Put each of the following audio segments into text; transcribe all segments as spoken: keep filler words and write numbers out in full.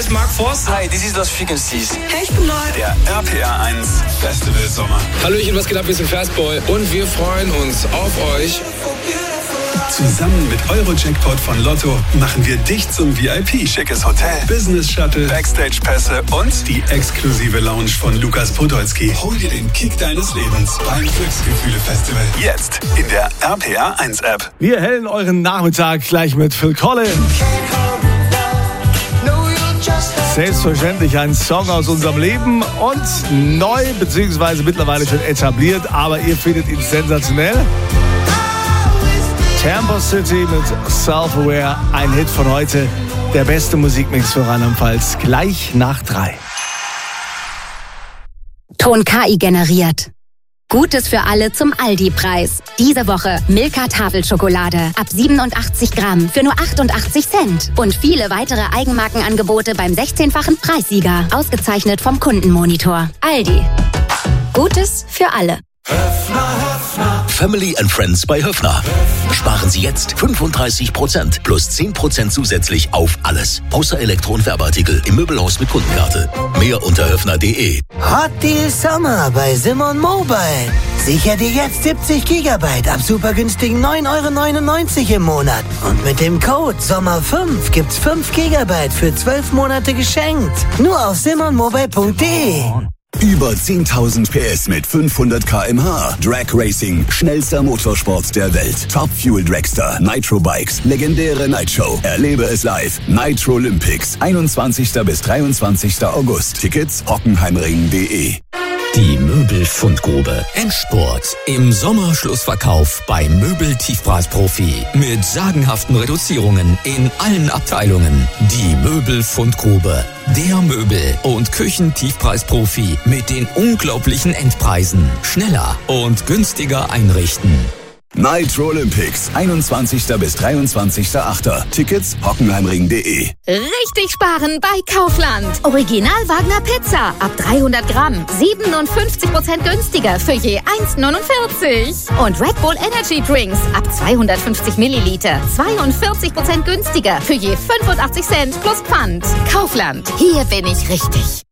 ist Mark Forster. Hi, this is Lost Frequencies. Hey, ich bin Lloyd. Der R P R eins Festival Sommer. Hallöchen, was geht ab? Wir sind Fastboy und wir freuen uns auf euch. Zusammen mit Euro-Jackpot von Lotto machen wir dich zum V I P. Schickes Hotel, Business-Shuttle, Backstage-Pässe und die exklusive Lounge von Lukas Podolski. Hol dir den Kick deines Lebens beim Glücksgefühle-Festival. Jetzt in der R P R eins App. Wir hellen euren Nachmittag gleich mit Phil Collins. Selbstverständlich ein Song aus unserem Leben und neu, beziehungsweise mittlerweile schon etabliert, aber ihr findet ihn sensationell. Tampa City mit Self-Aware, ein Hit von heute. Der beste Musikmix für Rheinland-Pfalz, gleich nach drei. Ton K I generiert. Gutes für alle zum Aldi-Preis. Diese Woche Milka Tafelschokolade ab siebenundachtzig Gramm für nur achtundachtzig Cent. Und viele weitere Eigenmarkenangebote beim sechzehnfachen Preissieger. Ausgezeichnet vom Kundenmonitor. Aldi. Gutes für alle. Höfner, Höfner. Family and Friends bei Höfner. Sparen Sie jetzt fünfunddreißig Prozent plus zehn Prozent zusätzlich auf alles. Außer Elektro- und Werbeartikel im Möbelhaus mit Kundenkarte. Mehr unter höfner punkt de. Hot Deal Summer bei Simon Mobile. Sicher dir jetzt siebzig Gigabyte ab super günstigen neun Euro neunundneunzig im Monat. Und mit dem Code Sommer fünf gibt's fünf Gigabyte für zwölf Monate geschenkt. Nur auf simon mobile punkt de. Über zehntausend P S mit fünfhundert Kilometer pro Stunde. Drag Racing, schnellster Motorsport der Welt. Top Fuel Dragster, Nitro Bikes, legendäre Nightshow. Erlebe es live. Nitro Olympics, einundzwanzigsten bis dreiundzwanzigsten August. Tickets hockenheimring punkt de. Die Möbelfundgrube. Endspurt. Im Sommerschlussverkauf bei Möbel-Tiefpreisprofi. Mit sagenhaften Reduzierungen in allen Abteilungen. Die Möbelfundgrube. Der Möbel- und Küchentiefpreisprofi mit den unglaublichen Endpreisen. Schneller und günstiger einrichten. Nitro Olympics, einundzwanzigsten bis dreiundzwanzigsten achten Tickets hockenheimring punkt de. Richtig sparen bei Kaufland. Original Wagner Pizza ab dreihundert Gramm. siebenundfünfzig Prozent günstiger für je eins neunundvierzig. Und Red Bull Energy Drinks ab zweihundertfünfzig Milliliter. zweiundvierzig Prozent günstiger für je fünfundachtzig Cent plus Pfand. Kaufland. Hier bin ich richtig.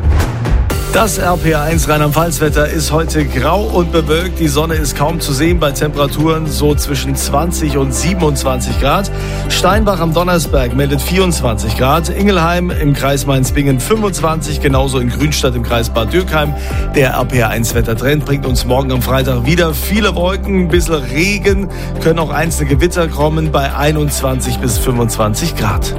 Das R P R eins Rheinland-Pfalz-Wetter ist heute grau und bewölkt. Die Sonne ist kaum zu sehen bei Temperaturen so zwischen zwanzig und siebenundzwanzig Grad. Steinbach am Donnersberg meldet vierundzwanzig Grad. Ingelheim im Kreis Mainz-Bingen fünfundzwanzig. Genauso in Grünstadt im Kreis Bad Dürkheim. Der R P R eins Wettertrend bringt uns morgen am Freitag wieder viele Wolken, ein bisschen Regen. Können auch einzelne Gewitter kommen bei einundzwanzig bis fünfundzwanzig Grad.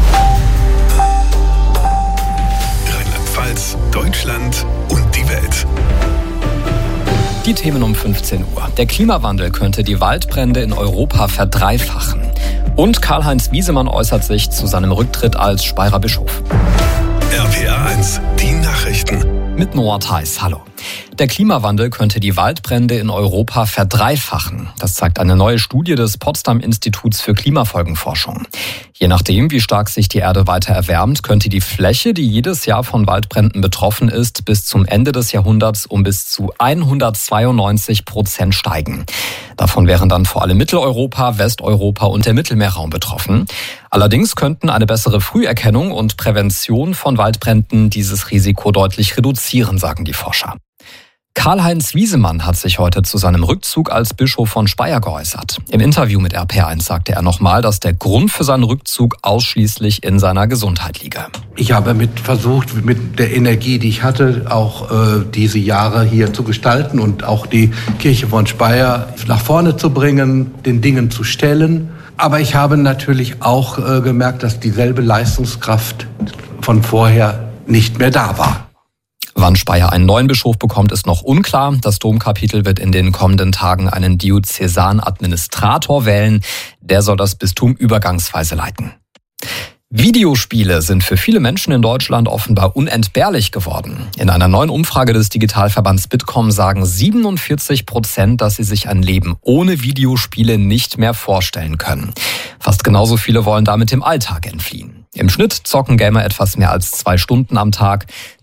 Deutschland und die Welt. Die Themen um fünfzehn Uhr. Der Klimawandel könnte die Waldbrände in Europa verdreifachen. Und Karl-Heinz Wiesemann äußert sich zu seinem Rücktritt als Speyerer Bischof. R P R eins, die Nachrichten. Mit Noah Theis, hallo. Der Klimawandel könnte die Waldbrände in Europa verdreifachen. Das zeigt eine neue Studie des Potsdam-Instituts für Klimafolgenforschung. Je nachdem, wie stark sich die Erde weiter erwärmt, könnte die Fläche, die jedes Jahr von Waldbränden betroffen ist, bis zum Ende des Jahrhunderts um bis zu hundertzweiundneunzig Prozent steigen. Davon wären dann vor allem Mitteleuropa, Westeuropa und der Mittelmeerraum betroffen. Allerdings könnten eine bessere Früherkennung und Prävention von Waldbränden dieses Risiko deutlich reduzieren, sagen die Forscher. Karl-Heinz Wiesemann hat sich heute zu seinem Rückzug als Bischof von Speyer geäußert. Im Interview mit R P R eins sagte er nochmal, dass der Grund für seinen Rückzug ausschließlich in seiner Gesundheit liege. Ich habe mit versucht, mit der Energie, die ich hatte, auch äh, diese Jahre hier zu gestalten und auch die Kirche von Speyer nach vorne zu bringen, den Dingen zu stellen. Aber ich habe natürlich auch äh, gemerkt, dass dieselbe Leistungskraft von vorher nicht mehr da war. Wann Speyer einen neuen Bischof bekommt, ist noch unklar. Das Domkapitel wird in den kommenden Tagen einen Diözesanadministrator wählen. Der soll das Bistum übergangsweise leiten. Videospiele sind für viele Menschen in Deutschland offenbar unentbehrlich geworden. In einer neuen Umfrage des Digitalverbands Bitkom sagen siebenundvierzig Prozent, dass sie sich ein Leben ohne Videospiele nicht mehr vorstellen können. Fast genauso viele wollen damit dem Alltag entfliehen. Im Schnitt zocken Gamer etwas mehr als zwei Stunden am Tag.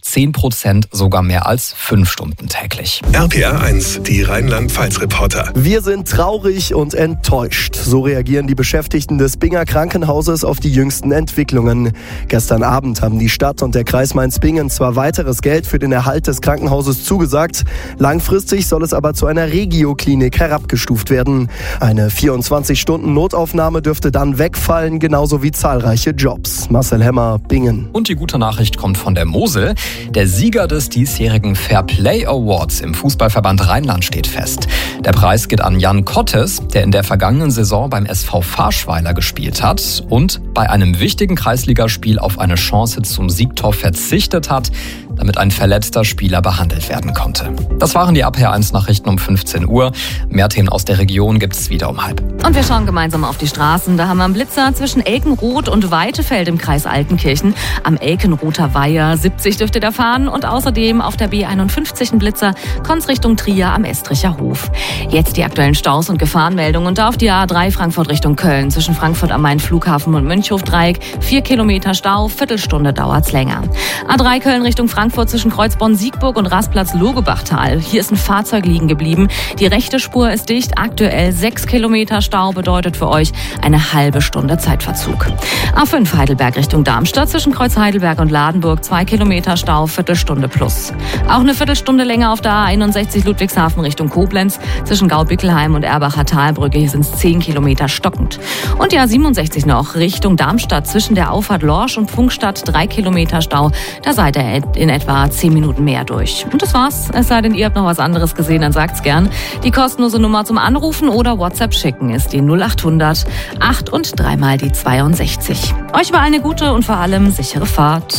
zehn Prozent sogar mehr als fünf Stunden täglich. R P R eins, die Rheinland-Pfalz-Reporter. Wir sind traurig und enttäuscht. So reagieren die Beschäftigten des Binger Krankenhauses auf die jüngsten Entwicklungen. Gestern Abend haben die Stadt und der Kreis Mainz-Bingen zwar weiteres Geld für den Erhalt des Krankenhauses zugesagt. Langfristig soll es aber zu einer Regio-Klinik herabgestuft werden. Eine vierundzwanzig-Stunden-Notaufnahme dürfte dann wegfallen, genauso wie zahlreiche Jobs. Marcel Hemmer, Bingen. Und die gute Nachricht kommt von der Mosel. Der Sieger des diesjährigen Fair Play Awards im Fußballverband Rheinland steht fest. Der Preis geht an Jan Kottes, der in der vergangenen Saison beim S V Farschweiler gespielt hat und bei einem wichtigen Kreisligaspiel auf eine Chance zum Siegtor verzichtet hat, damit ein verletzter Spieler behandelt werden konnte. Das waren die R P R eins Nachrichten um fünfzehn Uhr. Mehr Themen aus der Region gibt's wieder um halb. Und wir schauen gemeinsam auf die Straßen. Da haben wir einen Blitzer zwischen Elkenroth und Weitefeld im Kreis Altenkirchen. Am Elkenrother Weiher siebzig dürfte der fahren und außerdem auf der B einundfünfzig ein Blitzer, Konz Richtung Trier am Estricher Hof. Jetzt die aktuellen Staus und Gefahrenmeldungen. Und da auf die A drei Frankfurt Richtung Köln zwischen Frankfurt am Main Flughafen und Münchhof-Dreieck. Vier Kilometer Stau, Viertelstunde dauert's länger. A drei Köln Richtung Frankfurt zwischen Kreuzborn-Siegburg und Rastplatz-Logebachtal. Hier ist ein Fahrzeug liegen geblieben. Die rechte Spur ist dicht. Aktuell sechs Kilometer Stau bedeutet für euch eine halbe Stunde Zeitverzug. A fünf Heidelberg Richtung Darmstadt zwischen Kreuz Heidelberg und Ladenburg. Zwei Kilometer Stau, Viertelstunde plus. Auch eine Viertelstunde länger auf der A einundsechzig Ludwigshafen Richtung Koblenz. Zwischen Gaubickelheim und Erbacher Talbrücke. Hier sind es zehn Kilometer stockend. Und die A siebenundsechzig noch Richtung Darmstadt zwischen der Auffahrt Lorsch und Funkstadt. Drei Kilometer Stau. Da seid ihr in etwa zehn Minuten mehr durch. Und das war's. Es sei denn, ihr habt noch was anderes gesehen, dann sagt's gern. Die kostenlose Nummer zum Anrufen oder WhatsApp schicken ist die null acht hundert acht und dreimal die zweiundsechzig. Euch war eine gute und vor allem sichere Fahrt.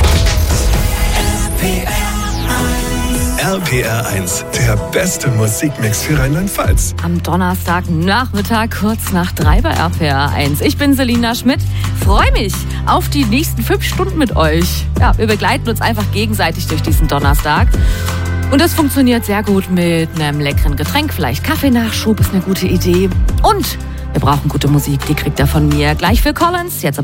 R P R eins, der beste Musikmix für Rheinland-Pfalz. Am Donnerstagnachmittag kurz nach drei bei R P R eins. Ich bin Selina Schmidt. Freue mich auf die nächsten fünf Stunden mit euch. Ja, wir begleiten uns einfach gegenseitig durch diesen Donnerstag. Und das funktioniert sehr gut mit einem leckeren Getränk. Vielleicht Kaffeenachschub ist eine gute Idee. Und wir brauchen gute Musik, die kriegt ihr von mir. Gleich Phil Collins, jetzt aber